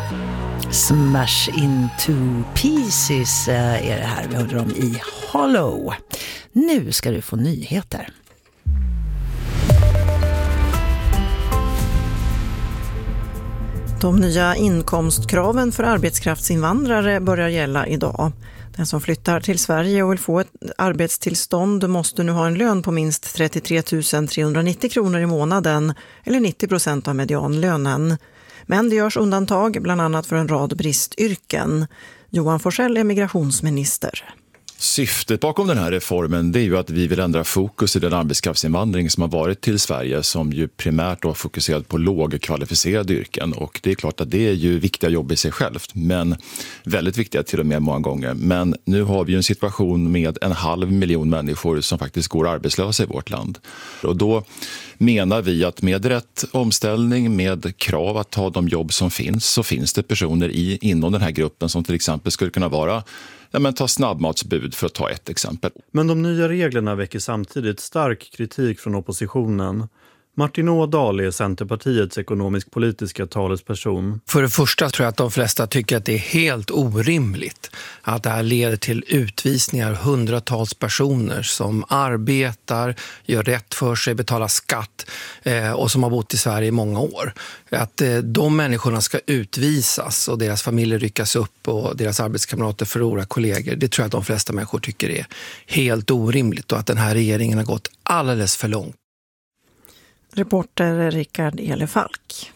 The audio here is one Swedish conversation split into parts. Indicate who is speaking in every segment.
Speaker 1: Smash into pieces är det här. Vi hörde dem i Hollow. Nu ska du få nyheter.
Speaker 2: De nya inkomstkraven för arbetskraftsinvandrare börjar gälla idag. Den som flyttar till Sverige och vill få ett arbetstillstånd måste nu ha en lön på minst 33 390 kronor i månaden eller 90% av medianlönen. Men det görs undantag bland annat för en rad bristyrken. Johan Forsell är migrationsminister.
Speaker 3: Syftet bakom den här reformen det är ju att vi vill ändra fokus i den arbetskraftsinvandring som har varit till Sverige som ju primärt har fokuserat på lågkvalificerade yrken. Och det är klart att det är ju viktiga jobb i sig självt, men väldigt viktiga till och med många gånger. Men nu har vi ju en situation med 500 000 människor som faktiskt går arbetslösa i vårt land. Och då menar vi att med rätt omställning, med krav att ta de jobb som finns, så finns det personer inom den här gruppen som till exempel skulle kunna vara ta snabbmatsbud för att ta ett exempel.
Speaker 4: Men de nya reglerna väcker samtidigt stark kritik från oppositionen. Martin Ådahl är Centerpartiets ekonomisk-politiska talesperson.
Speaker 5: För det första tror jag att de flesta tycker att det är helt orimligt att det här leder till utvisningar hundratals personer som arbetar, gör rätt för sig, betalar skatt och som har bott i Sverige i många år. Att de människorna ska utvisas och deras familjer ryckas upp och deras arbetskamrater förlorar kollegor, det tror jag att de flesta människor tycker är helt orimligt och att den här regeringen har gått alldeles för långt.
Speaker 2: Reporter Rickard Elefalk.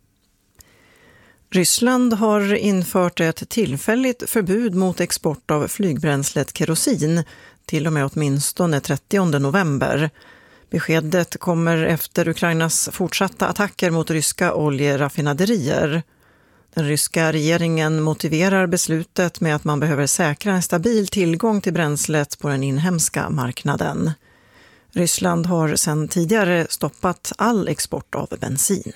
Speaker 2: Ryssland har infört ett tillfälligt förbud mot export av flygbränslet kerosin till och med åtminstone 30 november. Beskedet kommer efter Ukrainas fortsatta attacker mot ryska oljeraffinaderier. Den ryska regeringen motiverar beslutet med att man behöver säkra en stabil tillgång till bränslet på den inhemska marknaden. Ryssland har sedan tidigare stoppat all export av bensin.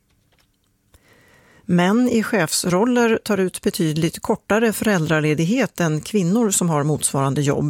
Speaker 2: Män i chefsroller tar ut betydligt kortare föräldraledighet än kvinnor som har motsvarande jobb.